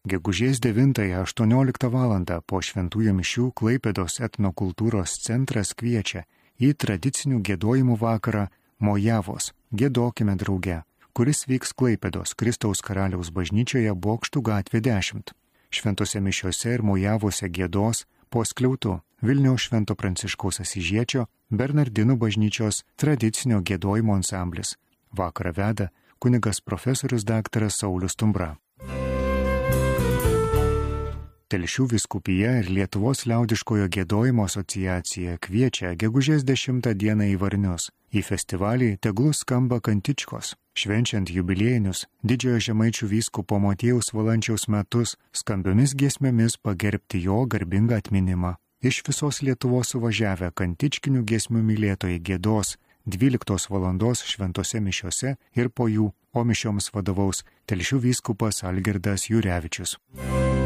Gegužės 9-18 val. Po šventųjų mišių Klaipėdos etnokultūros centras kviečia į tradicinių giedojimų vakarą Mojavos Giedokime drauge, kuris vyks Klaipėdos Kristaus Karaliaus bažnyčioje Bokštų gatvė 10. Šventose mišiose ir Mojavose giedos po skliautu Vilniaus Švento Pranciškaus Asyžiečio Bernardinų bažnyčios tradicinio giedojimo ansamblis. Vakarą veda kunigas profesorius daktaras Saulius Stumbra. Telšių vyskupija ir Lietuvos liaudiškojo giedojimo asociacija kviečia gegužės 10 dieną į Varnius. Į festivalį tegul skamba kantičkos. Švenčiant jubiliejinius didžiojo žemaičių vyskupo Motiejaus Valančiaus metus skambiomis giesmėmis pagerbti jo garbingą atminimą. Iš visos Lietuvos suvažiavę kantičkinių giesmių mylėtojai giedos 12 val. Šventose mišiose ir po jų, o mišioms vadovaus Telšių vyskupas Algirdas Jurevičius.